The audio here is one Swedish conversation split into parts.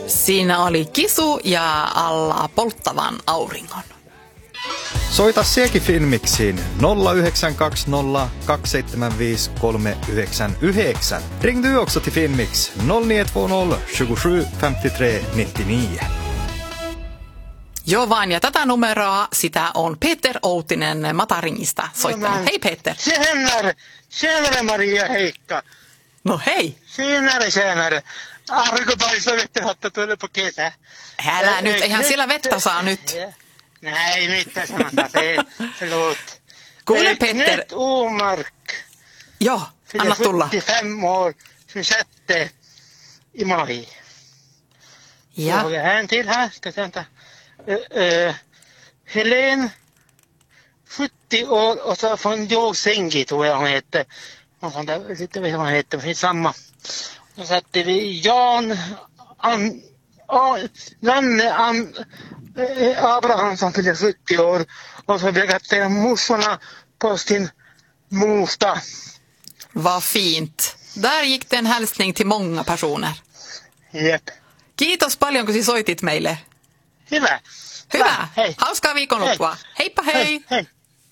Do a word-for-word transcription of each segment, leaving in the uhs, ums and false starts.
Siinä oli Kisu ja Alla polttavan auringon. Soita sekin Finmixiin nolla yhdeksän kaksi nolla kaksi seitsemän viisi kolme yhdeksän yhdeksän. Ring du också till Finmix noll nio två noll tjugosju femtiotre nittionio. Joo vain, ja tätä numeroa sitä on Peter Outinen Mataringista soittanut. No, hei Peter. Tjenare, tjenare Maria Heikka. No hei. Tjenare, tjenare. Aurinko paistaa vettä tuonne på kesä. Älä nyt, eihän siellä vettä saa nyt. Nej, mitä sanotaan se. Förlåt. Kuule Peter. Nyt Omark. Joo, anna tulla. sjuttiofem år, sjätte i maj. Ja. Jag har en till här, ska jag vänta. Uh, uh, Helen, sjuttio år, och så från Jåsengi tror jag hon hette. Och sånt där, jag vet inte vad hon hette, men det är samma. Och så hade vi Jan, An, An, Janne, An, eh, Abraham som fyllde sjuttio år. Och så vi gratulera morsorna på sin morsdag. Vad fint. Där gick det en hälsning till många personer. Jep. Kiitos paljon, kun soitit meille. Hyvä. Hyvä. Hei. Hauskaa viikonloppua. Hei. Heippa hei. Hej. Hej.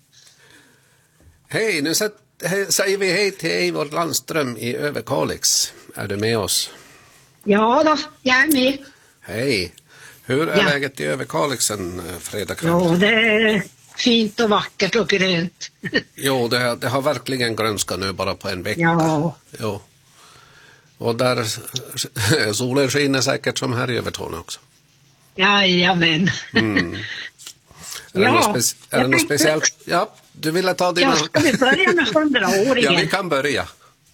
Hej, nu säger vi hej till Eivor Landström i Överkalix. Är du med oss? Ja då, jag är med. Hej. Hur är Ja. läget i Överkalix en fredag kväll? Ja, det är fint och vackert och grönt. Jo, det, det har verkligen grönskat nu bara på en vecka. Ja. Jo. Och där solen skiner säkert som här i Övertorneå också. Jajamän. Mm. Är, Ja, det något speci- är det jag något tänkte- speciellt? Ja, du ville ta dina... Ja, ska vi börja med hundraåringen? Ja, vi kan börja.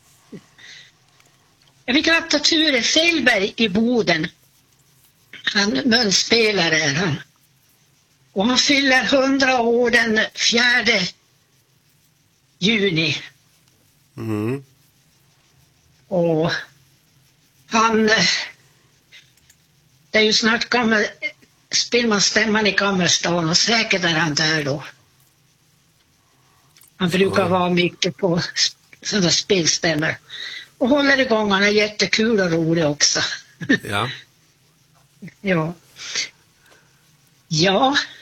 Jag vill gratta Ture Sellberg i Boden. Han munspelare är han. Och han fyller hundra år den fjärde juni. Mm. Och han, det är ju snart gammal, spelmansstämman i Gammelstaden och säkert är han där då. Han brukar Ja. vara mycket på sådana spelstämmor. Och håller igång, han är jättekul och rolig också. Ja. Ja. Ja,